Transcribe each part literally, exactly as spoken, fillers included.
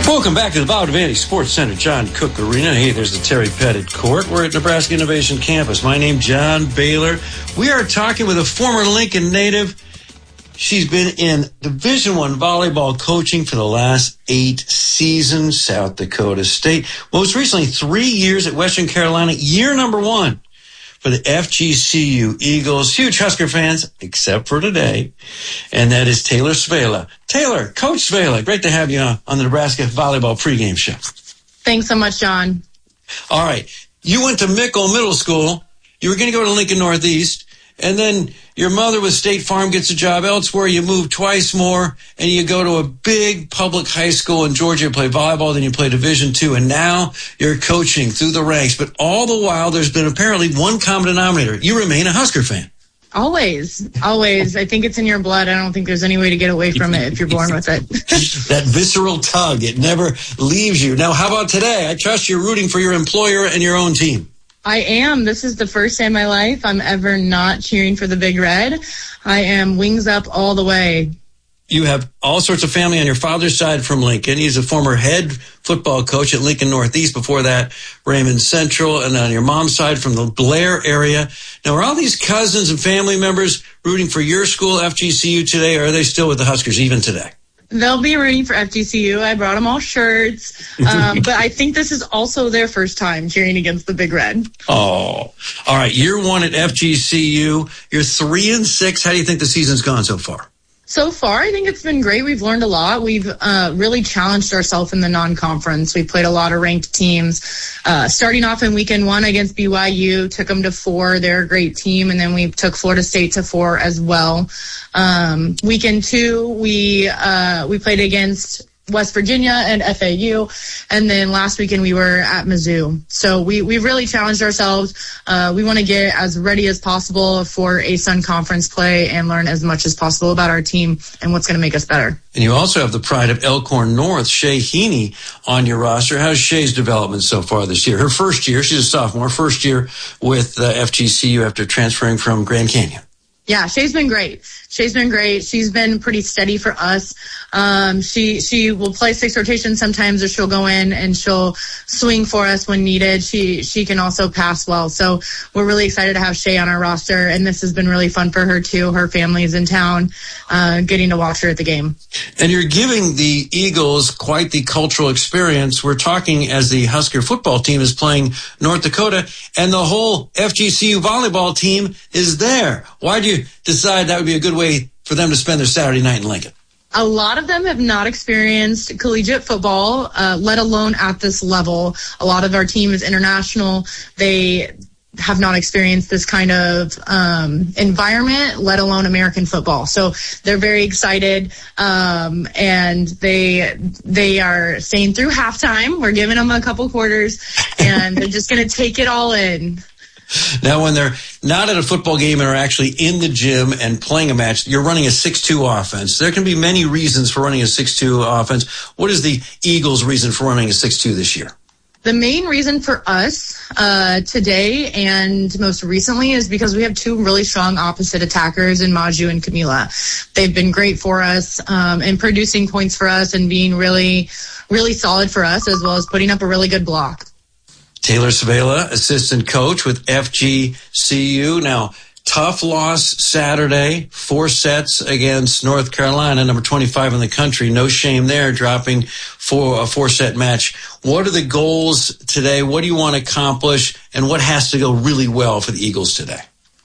Welcome back to the Bob Devaney Sports Center, John Cook Arena. Hey, there's the Terry Pettit Court. We're at Nebraska Innovation Campus. My name's John Baylor. We are talking with a former Lincoln native. She's been in Division One volleyball coaching for the last eight seasons, South Dakota State. Most recently, three years at Western Carolina, year number one for the F G C U Eagles. Huge Husker fans, except for today. And that is Taylor Svela. Taylor, Coach Svela, great to have you on, on the Nebraska Volleyball pregame show. Thanks so much, John. All right. You went to Mickle Middle School. You were going to go to Lincoln Northeast. And then your mother with State Farm gets a job elsewhere. You move twice more, and you go to a big public high school in Georgia. You play volleyball, then you play Division Two, and now you're coaching through the ranks. But all the while, there's been apparently one common denominator. You remain a Husker fan. Always, always. I think it's in your blood. I don't think there's any way to get away from it if you're born with it. That visceral tug, it never leaves you. Now, how about today? I trust you're rooting for your employer and your own team. I am. This is the first day of my life I'm ever not cheering for the Big Red. I am wings up all the way. You have all sorts of family on your father's side from Lincoln. He's a former head football coach at Lincoln Northeast. Before that, Raymond Central. And on your mom's side from the Blair area. Now, are all these cousins and family members rooting for your school, F G C U, today, or are they still with the Huskers even today? They'll be rooting for F G C U. I brought them all shirts. Um, but I think this is also their first time cheering against the Big Red. Oh, all right. Year one at F G C U. You're three and six. How do you think the season's gone so far? So far, I think it's been great. We've learned a lot. We've uh, really challenged ourselves in the non-conference. We played a lot of ranked teams. Uh, starting off in weekend one against B Y U, took them to four. They're a great team. And then we took Florida State to four as well. Um, weekend two, we uh, we played against West Virginia and F A U. And then last weekend we were at Mizzou. So we, we really challenged ourselves. Uh, we want to get as ready as possible for A S U N conference play and learn as much as possible about our team and what's going to make us better. And you also have the pride of Elkhorn North, Shay Heaney, on your roster. How's Shay's development so far this year? Her first year, she's a sophomore, first year with uh, F G C U after transferring from Grand Canyon. Yeah, Shay's been great. Shay's been great. She's been pretty steady for us. Um, she she will play six rotations sometimes, or she'll go in and she'll swing for us when needed. She she can also pass well. So we're really excited to have Shay on our roster, and this has been really fun for her too. Her family's in town, uh, getting to watch her at the game. And you're giving the Eagles quite the cultural experience. We're talking as the Husker football team is playing North Dakota, and the whole F G C U volleyball team is there. Why do you decide that would be a good way for them to spend their Saturday night in Lincoln? A lot of them have not experienced collegiate football, uh, let alone at this level. A lot of our team is international. They have not experienced this kind of um, environment, let alone American football. So they're very excited, um, and they they are staying through halftime. We're giving them a couple quarters, and they're just going to take it all in. Now, when they're not at a football game and are actually in the gym and playing a match, you're running a six two offense. There can be many reasons for running a six two offense. What is the Eagles' reason for running a six two this year? The main reason for us uh, today and most recently is because we have two really strong opposite attackers in Maju and Camila. They've been great for us um, in producing points for us and being really, really solid for us, as well as putting up a really good block. Taylor Svela, assistant coach with F G C U. Now, tough loss Saturday, four sets against North Carolina, number twenty-five in the country. No shame there, dropping for a four-set match. What are the goals today? What do you want to accomplish? And what has to go really well for the Eagles today?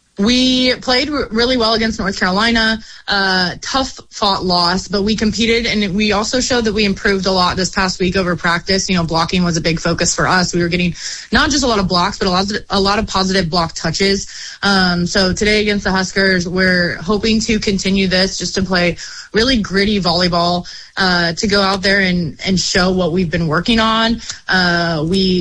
We played r- really well against North Carolina. Uh, tough fought loss, but we competed, and we also showed that we improved a lot this past week over practice. You know, blocking was a big focus for us. We were getting not just a lot of blocks, but a lot of, a lot of positive block touches. Um, so today against the Huskers, we're hoping to continue this, just to play really gritty volleyball, uh, to go out there and, and show what we've been working on. Uh, we